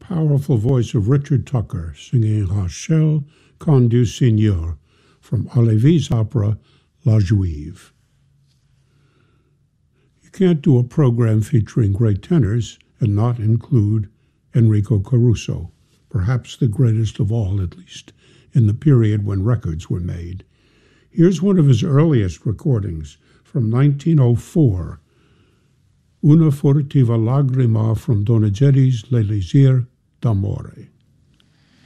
powerful voice of Richard Tucker singing Rachel Conte du Seigneur from Halévy's opera La Juive. You can't do a program featuring great tenors and not include Enrico Caruso, perhaps the greatest of all, at least in the period when records were made. Here's one of his earliest recordings from 1904, Una furtiva lagrima from Donizetti's L'Elisir d'Amore.